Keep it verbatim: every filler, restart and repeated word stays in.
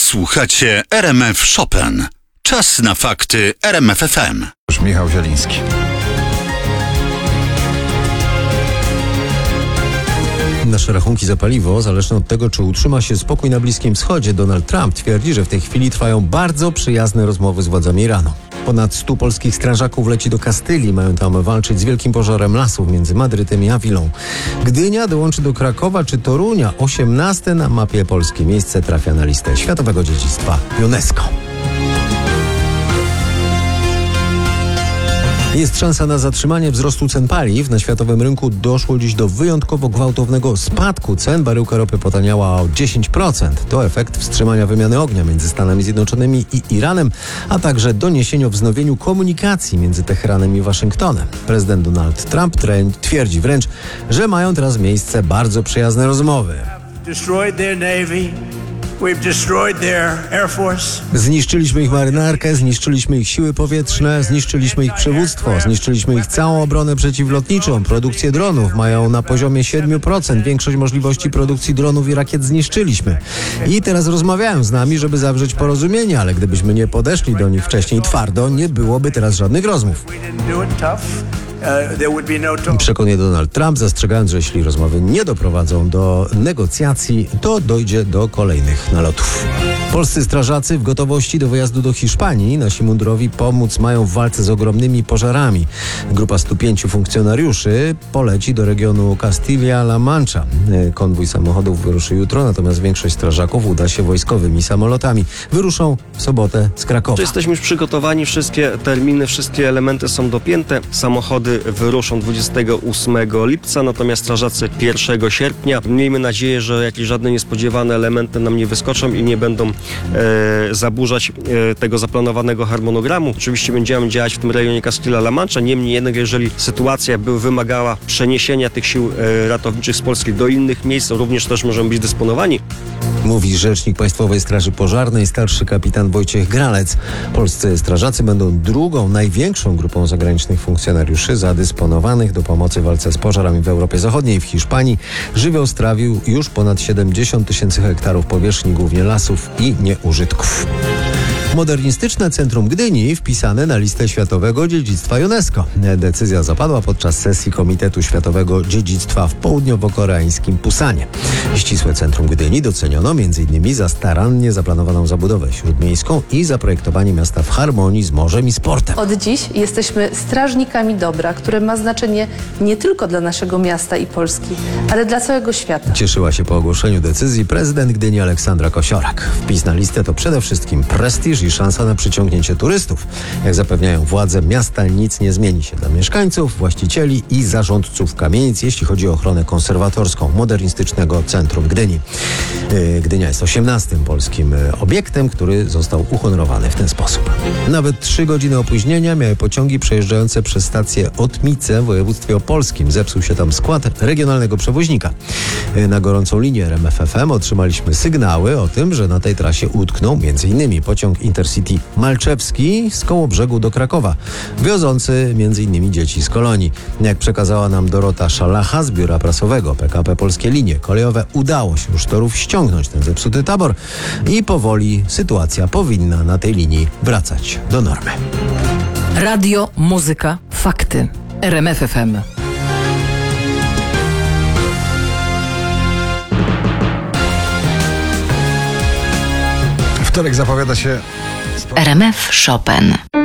Słuchacie R M F Chopin. Czas na fakty R M F F M. Michał Zieliński. Nasze rachunki za paliwo zależne od tego, czy utrzyma się spokój na Bliskim Wschodzie. Donald Trump twierdzi, że w tej chwili trwają bardzo przyjazne rozmowy z władzami Iranu. Ponad stu polskich strażaków leci do Kastylii. Mają tam walczyć z wielkim pożarem lasów między Madrytem i Awilą. Gdynia dołączy do Krakowa czy Torunia. osiemnaste na mapie Polski miejsce trafia na listę Światowego Dziedzictwa UNESCO. Jest szansa na zatrzymanie wzrostu cen paliw. Na światowym rynku doszło dziś do wyjątkowo gwałtownego spadku cen. Baryłka ropy potaniała o dziesięć procent. To efekt wstrzymania wymiany ognia między Stanami Zjednoczonymi i Iranem, a także doniesień o wznowieniu komunikacji między Teheranem i Waszyngtonem. Prezydent Donald Trump twierdzi wręcz, że mają teraz miejsce bardzo przyjazne rozmowy. Zniszczyliśmy ich marynarkę, zniszczyliśmy ich siły powietrzne, zniszczyliśmy ich przywództwo, zniszczyliśmy ich całą obronę przeciwlotniczą, produkcję dronów. Mają na poziomie siedem procent. Większość możliwości produkcji dronów i rakiet zniszczyliśmy. I teraz rozmawiają z nami, żeby zawrzeć porozumienie, ale gdybyśmy nie podeszli do nich wcześniej twardo, nie byłoby teraz żadnych rozmów. Przekonuje Donald Trump, zastrzegając, że jeśli rozmowy nie doprowadzą do negocjacji, to dojdzie do kolejnych nalotów. Polscy strażacy w gotowości do wyjazdu do Hiszpanii. Nasi mundurowi pomóc mają w walce z ogromnymi pożarami. Grupa stu pięciu funkcjonariuszy poleci do regionu Castilla-La Mancha. Konwój samochodów wyruszy jutro, natomiast większość strażaków uda się wojskowymi samolotami. Wyruszą w sobotę z Krakowa. Jesteśmy już przygotowani, wszystkie terminy, wszystkie elementy są dopięte. Samochody wyruszą dwudziestego ósmego lipca, natomiast strażacy pierwszego sierpnia. Miejmy nadzieję, że jakieś żadne niespodziewane elementy nam nie wyskoczą i nie będą e, zaburzać e, tego zaplanowanego harmonogramu. Oczywiście będziemy działać w tym rejonie Castilla-La Mancha, niemniej jednak, jeżeli sytuacja by wymagała przeniesienia tych sił e, ratowniczych z Polski do innych miejsc, również też możemy być dysponowani. Mówi rzecznik Państwowej Straży Pożarnej, starszy kapitan Wojciech Gralec. Polscy strażacy będą drugą, największą grupą zagranicznych funkcjonariuszy zadysponowanych do pomocy w walce z pożarami w Europie Zachodniej. W Hiszpanii żywioł strawił już ponad siedemdziesiąt tysięcy hektarów powierzchni, głównie lasów i nieużytków. Modernistyczne centrum Gdyni wpisane na listę Światowego Dziedzictwa UNESCO. Decyzja zapadła podczas sesji Komitetu Światowego Dziedzictwa w południowo-koreańskim Pusanie. Ścisłe centrum Gdyni doceniono m.in. za starannie zaplanowaną zabudowę śródmiejską i zaprojektowanie miasta w harmonii z morzem i sportem. Od dziś jesteśmy strażnikami dobra, które ma znaczenie nie tylko dla naszego miasta i Polski, ale dla całego świata. Cieszyła się po ogłoszeniu decyzji prezydent Gdyni Aleksandra Kosiorak. Wpis na listę to przede wszystkim prestiż i szansa na przyciągnięcie turystów. Jak zapewniają władze miasta, nic nie zmieni się dla mieszkańców, właścicieli i zarządców kamienic, jeśli chodzi o ochronę konserwatorską modernistycznego centrum Gdyni. Gdynia jest osiemnastym polskim obiektem, który został uhonorowany w ten sposób. Nawet trzy godziny opóźnienia miały pociągi przejeżdżające przez stację Otmice w województwie opolskim. Zepsuł się tam skład regionalnego przewoźnika. Na gorącą linię R M F F M otrzymaliśmy sygnały o tym, że na tej trasie utknął m.in. pociąg Intercity Malczewski z Kołobrzegu do Krakowa, wiozący między innymi dzieci z kolonii. Jak przekazała nam Dorota Szalacha z biura prasowego P K P Polskie Linie Kolejowe, udało się już torów ściągnąć ten zepsuty tabor i powoli sytuacja powinna na tej linii wracać do normy. Radio, muzyka, fakty. R M F F M. Wtorek zapowiada się... R M F Chopin.